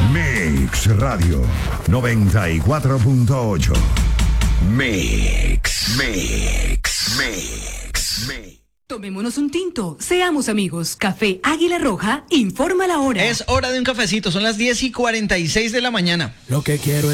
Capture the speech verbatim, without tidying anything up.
Mix Radio noventa y cuatro punto ocho. Mix, Mix, Mix, Mix. Tomémonos un tinto, seamos amigos. Café Águila Roja informa la hora. Es hora de un cafecito, son las diez y cuarenta y seis de la mañana. Lo que quiero es